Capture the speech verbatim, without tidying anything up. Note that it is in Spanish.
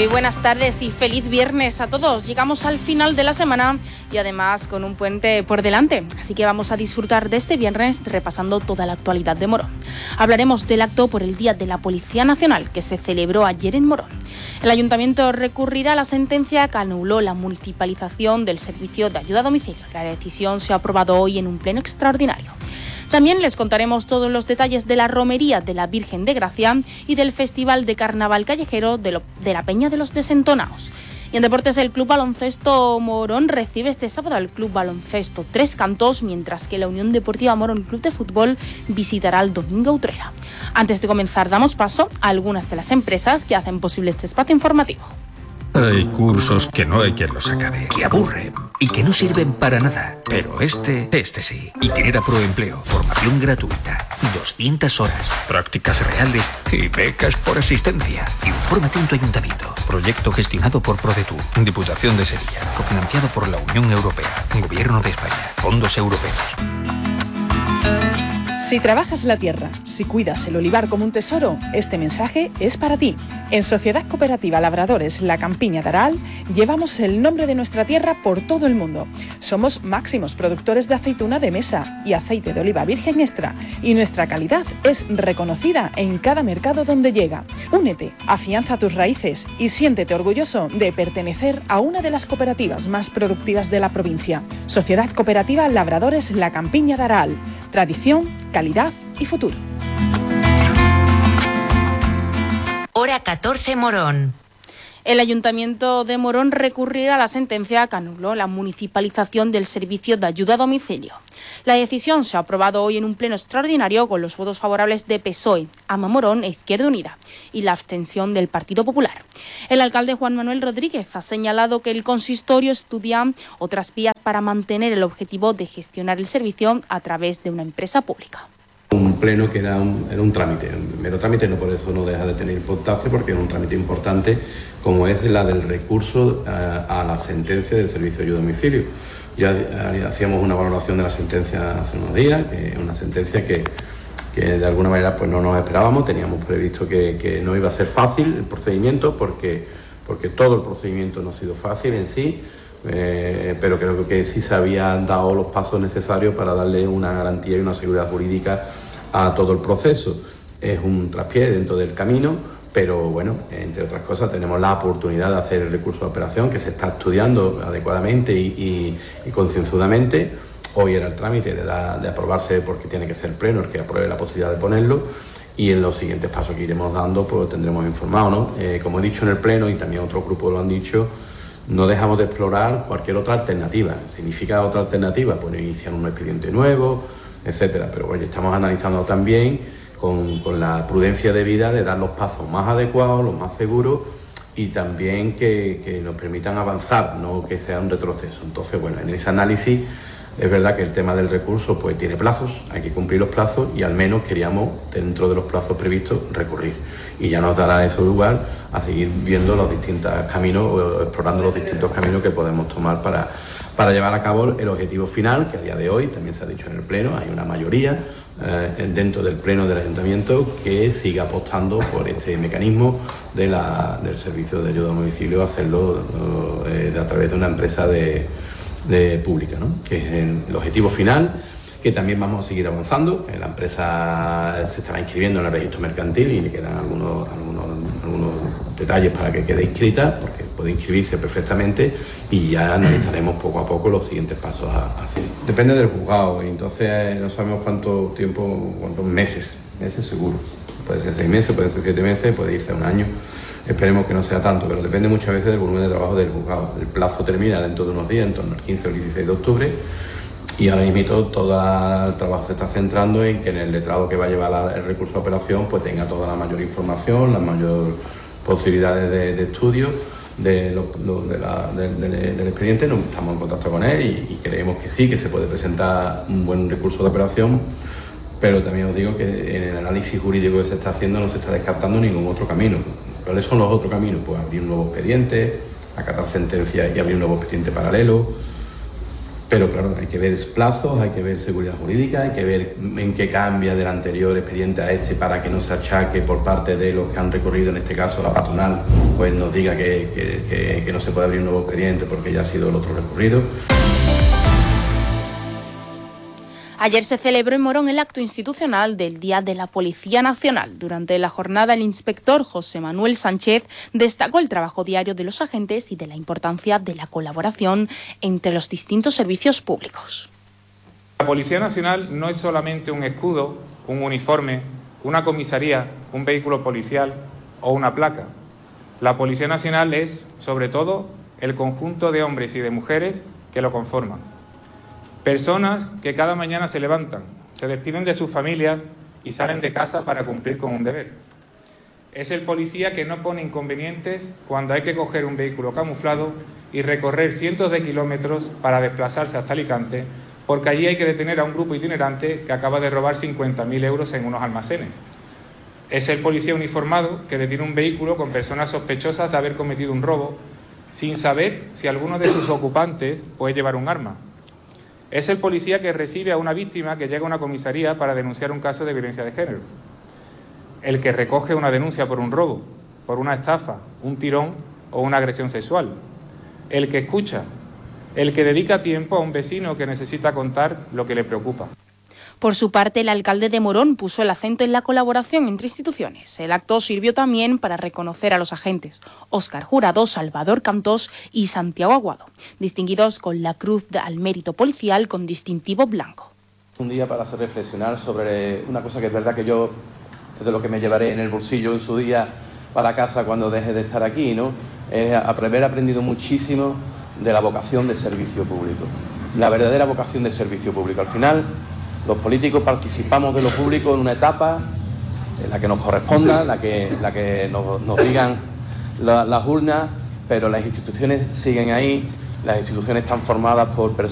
Muy buenas tardes y feliz viernes a todos. Llegamos al final de la semana y además con un puente por delante. Así que vamos a disfrutar de este viernes repasando toda la actualidad de Morón. Hablaremos del acto por el Día de la Policía Nacional que se celebró ayer en Morón. El Ayuntamiento recurrirá a la sentencia que anuló la municipalización del servicio de ayuda a domicilio. La decisión se ha aprobado hoy en un pleno extraordinario. También les contaremos todos los detalles de la romería de la Virgen de Gracia y del Festival de Carnaval Callejero de, lo, de la Peña de los Desentonados. Y en deportes, el Club Baloncesto Morón recibe este sábado al Club Baloncesto Tres Cantos, mientras que la Unión Deportiva Morón Club de Fútbol visitará el Domingo Utrera. Antes de comenzar, damos paso a algunas de las empresas que hacen posible este espacio informativo. Hay cursos que no hay quien los acabe, que aburren y que no sirven para nada. Pero este, este sí. Itinera Proempleo, formación gratuita, doscientas horas, prácticas reales y becas por asistencia. Infórmate en tu ayuntamiento. Proyecto gestionado por ProDetour, Diputación de Sevilla, cofinanciado por la Unión Europea, Gobierno de España, fondos europeos. Si trabajas la tierra, si cuidas el olivar como un tesoro, este mensaje es para ti. En Sociedad Cooperativa Labradores La Campiña de Aral llevamos el nombre de nuestra tierra por todo el mundo. Somos máximos productores de aceituna de mesa y aceite de oliva virgen extra y nuestra calidad es reconocida en cada mercado donde llega. Únete, afianza tus raíces y siéntete orgulloso de pertenecer a una de las cooperativas más productivas de la provincia. Sociedad Cooperativa Labradores La Campiña de Aral. Tradición, calidad y futuro. Hora catorce, Morón. El Ayuntamiento de Morón recurrirá a la sentencia que anuló la municipalización del servicio de ayuda a domicilio. La decisión se ha aprobado hoy en un pleno extraordinario con los votos favorables de P S O E, Ama Morón e Izquierda Unida y la abstención del Partido Popular. El alcalde Juan Manuel Rodríguez ha señalado que el consistorio estudia otras vías para mantener el objetivo de gestionar el servicio a través de una empresa pública. Un pleno que era un, era un trámite, un mero trámite, no por eso no deja de tener importancia, porque es un trámite importante como es la del recurso a, a la sentencia del servicio de ayuda a domicilio. Ya hacíamos una valoración de la sentencia hace unos días, que es una sentencia que, que de alguna manera pues no nos esperábamos, teníamos previsto que, que no iba a ser fácil el procedimiento, porque, porque todo el procedimiento no ha sido fácil en sí. Eh, pero creo que sí se habían dado los pasos necesarios para darle una garantía y una seguridad jurídica a todo el proceso. Es un traspié dentro del camino, pero bueno, entre otras cosas tenemos la oportunidad de hacer el recurso de operación que se está estudiando adecuadamente y, y, y concienzudamente. Hoy era el trámite de, da, de aprobarse, porque tiene que ser el pleno el que apruebe la posibilidad de ponerlo, y en los siguientes pasos que iremos dando pues tendremos informado, ¿no? Eh, como he dicho en el pleno y también otros grupos lo han dicho, no dejamos de explorar cualquier otra alternativa. ¿Significa otra alternativa? Pues iniciar un expediente nuevo, etcétera. Pero bueno, estamos analizando también con, con la prudencia debida de dar los pasos más adecuados, los más seguros y también que, que nos permitan avanzar, no que sea un retroceso. Entonces, bueno, en ese análisis es verdad que el tema del recurso pues tiene plazos, hay que cumplir los plazos y al menos queríamos, dentro de los plazos previstos, recurrir. Y ya nos dará eso lugar a seguir viendo los distintos caminos o explorando los distintos caminos que podemos tomar para, para llevar a cabo el objetivo final, que a día de hoy, también se ha dicho en el Pleno, hay una mayoría eh, dentro del Pleno del Ayuntamiento que sigue apostando por este mecanismo de la, del servicio de ayuda a domicilio, hacerlo eh, de, a través de una empresa de de pública, ¿no? Que es el objetivo final, que también vamos a seguir avanzando. La empresa se estará inscribiendo en el registro mercantil y le quedan algunos, algunos, algunos detalles para que quede inscrita, porque puede inscribirse perfectamente y ya analizaremos poco a poco los siguientes pasos a hacer. Depende del juzgado y entonces no sabemos cuánto tiempo, cuántos meses, meses seguro. Puede ser seis meses, puede ser siete meses, puede irse a un año. Esperemos que no sea tanto, pero depende muchas veces del volumen de trabajo del juzgado. El plazo termina dentro de unos días, en torno al quince o el dieciséis de octubre, y ahora mismo todo el trabajo se está centrando en que en el letrado que va a llevar la, el recurso de operación pues tenga toda la mayor información, las mayores posibilidades de, de estudio de lo, lo, de la, de, de, del expediente. Nos estamos en contacto con él y, y creemos que sí, que se puede presentar un buen recurso de operación. Pero también os digo que en el análisis jurídico que se está haciendo no se está descartando ningún otro camino. ¿Cuáles son los otros caminos? Pues abrir un nuevo expediente, acatar sentencias y abrir un nuevo expediente paralelo. Pero claro, hay que ver plazos, hay que ver seguridad jurídica, hay que ver en qué cambia del anterior expediente a este para que no se achaque por parte de los que han recorrido, en este caso la patronal, pues nos diga que, que, que, que no se puede abrir un nuevo expediente porque ya ha sido el otro recurrido. Ayer se celebró en Morón el acto institucional del Día de la Policía Nacional. Durante la jornada, el inspector José Manuel Sánchez destacó el trabajo diario de los agentes y de la importancia de la colaboración entre los distintos servicios públicos. La Policía Nacional no es solamente un escudo, un uniforme, una comisaría, un vehículo policial o una placa. La Policía Nacional es, sobre todo, el conjunto de hombres y de mujeres que lo conforman. Personas que cada mañana se levantan, se despiden de sus familias y salen de casa para cumplir con un deber. Es el policía que no pone inconvenientes cuando hay que coger un vehículo camuflado y recorrer cientos de kilómetros para desplazarse hasta Alicante, porque allí hay que detener a un grupo itinerante que acaba de robar cincuenta mil euros en unos almacenes. Es el policía uniformado que detiene un vehículo con personas sospechosas de haber cometido un robo, sin saber si alguno de sus ocupantes puede llevar un arma. Es el policía que recibe a una víctima que llega a una comisaría para denunciar un caso de violencia de género. El que recoge una denuncia por un robo, por una estafa, un tirón o una agresión sexual. El que escucha. El que dedica tiempo a un vecino que necesita contar lo que le preocupa. Por su parte, el alcalde de Morón puso el acento en la colaboración entre instituciones. El acto sirvió también para reconocer a los agentes Óscar Jurado, Salvador Cantós y Santiago Aguado, distinguidos con la Cruz al Mérito Policial con distintivo blanco. Un día para hacer reflexionar sobre una cosa que es verdad que yo, es de lo que me llevaré en el bolsillo en su día para casa cuando deje de estar aquí, ¿no? Es haber aprendido muchísimo de la vocación de servicio público, la verdadera vocación de servicio público. Al final, los políticos participamos de lo público en una etapa en la que nos corresponda, la que, la que nos, nos digan la, las urnas, pero las instituciones siguen ahí, las instituciones están formadas por personas